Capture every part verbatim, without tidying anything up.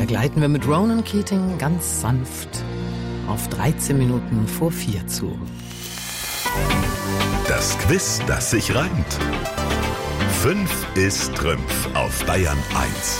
Da gleiten wir mit Ronan Keating ganz sanft auf dreizehn Minuten vor vier zu. Das Quiz, das sich reimt. Fünf ist Trümpf auf Bayern eins.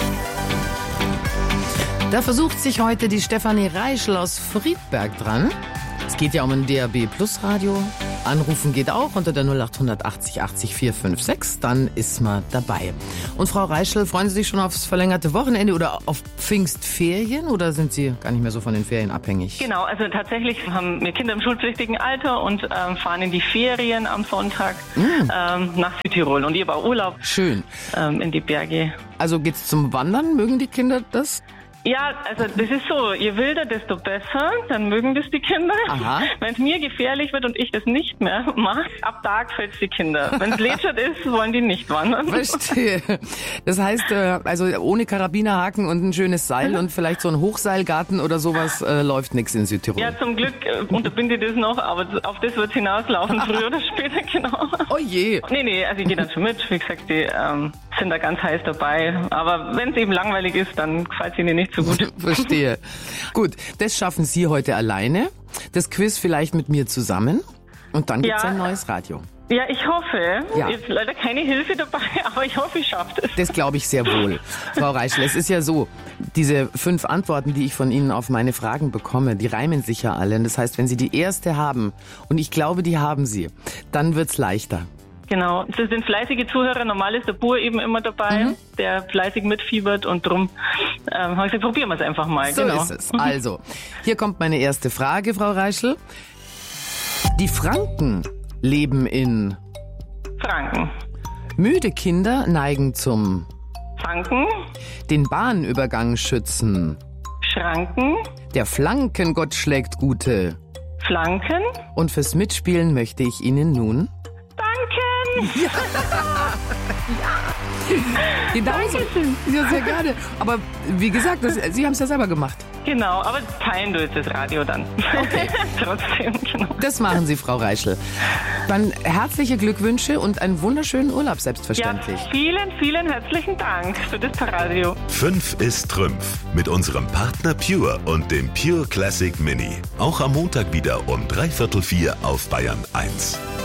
Da versucht sich heute die Stefanie Reischl aus Friedberg dran. Es geht ja um ein D A B Plus Radio. Anrufen geht auch unter der null acht achtzig achtzig vier fünf sechs. Dann ist man dabei. Und Frau Reischl, freuen Sie sich schon aufs verlängerte Wochenende oder auf Pfingstferien? Oder sind Sie gar nicht mehr so von den Ferien abhängig? Genau, also tatsächlich haben wir Kinder im schulpflichtigen Alter und ähm, fahren in die Ferien am Sonntag mm. ähm, nach Südtirol. Und ich habe auch Urlaub. Schön. Ähm, in die Berge. Also geht's zum Wandern? Mögen die Kinder das? Ja, also das ist so, je wilder, desto besser, dann mögen das die Kinder. Wenn es mir gefährlich wird und ich das nicht mehr mache, ab da gefällt es die Kinder. Wenn es lätschert ist, wollen die nicht wandern. Verstehe. Das heißt, also ohne Karabinerhaken und ein schönes Seil und vielleicht so ein Hochseilgarten oder sowas äh, läuft nichts in Südtirol. Ja, zum Glück äh, unterbinde ich das noch, aber auf das wird es hinauslaufen, früher oder später, genau. Oh je. Nee, nee, also ich gehe dann schon mit. Wie gesagt, die ähm, sind da ganz heiß dabei. Aber wenn es eben langweilig ist, dann gefällt es ihnen nicht so gut. Verstehe. Gut, das schaffen Sie heute alleine. Das Quiz vielleicht mit mir zusammen. Und dann gibt's ja ein neues Radio. Ja, ich hoffe. Ja. Jetzt leider keine Hilfe dabei, aber ich hoffe, ich schaffe das. Das glaube ich sehr wohl. Frau Reischl, es ist ja so, diese fünf Antworten, die ich von Ihnen auf meine Fragen bekomme, die reimen sich ja alle. Das heißt, wenn Sie die erste haben, und ich glaube, die haben Sie, dann wird's leichter. Genau, das sind fleißige Zuhörer. Normal ist der Bur eben immer dabei, mhm. der fleißig mitfiebert und drum ähm, habe ich gesagt, probieren wir es einfach mal. So genau. ist es. Also, hier kommt meine erste Frage, Frau Reischl. Die Franken leben in Franken. Müde Kinder neigen zum Franken. Den Bahnübergang schützen. Schranken. Der Flankengott schlägt gute Flanken. Und fürs Mitspielen möchte ich Ihnen nun Ja. ja. Genauso. Ja, sehr gerne. Aber wie gesagt, das, Sie haben es ja selber gemacht. Genau, aber teilen durch das Radio dann. Okay. Trotzdem, genau. Das machen Sie, Frau Reischl. Dann herzliche Glückwünsche und einen wunderschönen Urlaub, selbstverständlich. Ja, vielen, vielen herzlichen Dank für das Radio. Fünf ist Trümpf mit unserem Partner Pure und dem Pure Classic Mini. Auch am Montag wieder um dreiviertel vier auf Bayern eins.